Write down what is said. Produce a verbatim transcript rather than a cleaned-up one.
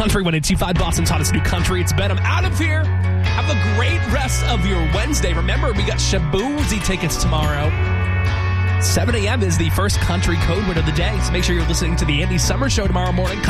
Country one eighty-five, Boston's hottest new country. It's Ben. I'm out of here. Have a great rest of your Wednesday. Remember, we got Shabuzi tickets tomorrow. seven a.m. is the first country code word of the day. So make sure you're listening to the Andy Summer Show tomorrow morning.